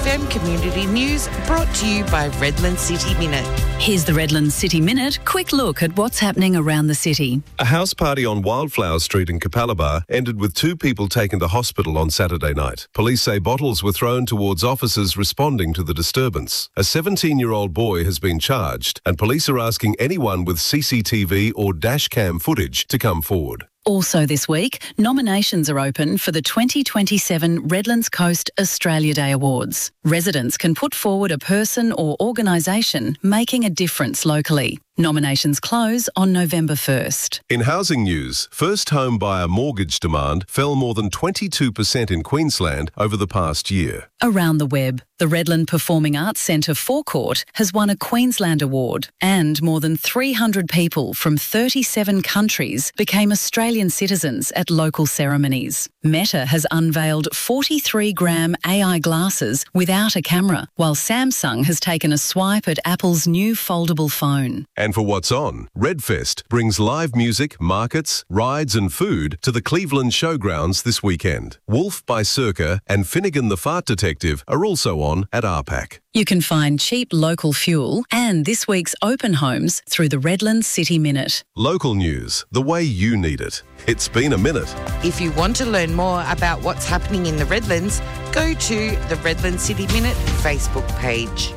FM Community News brought to you by Redland City Minute. Here's the Redland City Minute. Quick look at what's happening around the city. A house party on Wildflower Street in Capalaba ended with 2 people taken to hospital on Saturday night. Police say bottles were thrown towards officers responding to the disturbance. A 17-year-old boy has been charged, and police are asking anyone with CCTV or dashcam footage to come forward. Also this week, nominations are open for the 2027 Redlands Coast Australia Day Awards. Residents can put forward a person or organisation making a difference locally. Nominations close on November 1st. In housing news, first home buyer mortgage demand fell more than 22% in Queensland over the past year. Around the web, the Redland Performing Arts Centre Forecourt has won a Queensland Award, and more than 300 people from 37 countries became Australian citizens at local ceremonies. Meta has unveiled 43-gram AI glasses without a camera, while Samsung has taken a swipe at Apple's new foldable phone. And for What's On, Redfest brings live music, markets, rides and food to the Cleveland Showgrounds this weekend. Wolf by Circa and Finnegan the Fart Detective are also on at RPAC. You can find cheap local fuel and this week's open homes through the Redland City Minute. Local news, the way you need it. It's been a minute. If you want to learn more about what's happening in the Redlands, go to the Redland City Minute Facebook page.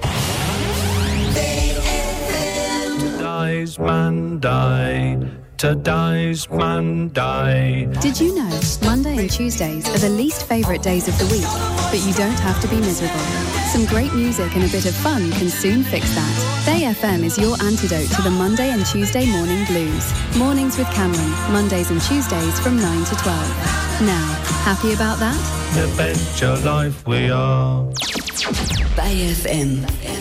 Today's Monday. Today's Monday. Did you know Monday and Tuesdays are the least favourite days of the week, but you don't have to be miserable. Some great music and a bit of fun can soon fix that. Bay FM is your antidote to the Monday and Tuesday morning blues. Mornings with Cameron, Mondays and Tuesdays from 9 to 12. Now, happy about that? Adventure life we are. Bay FM.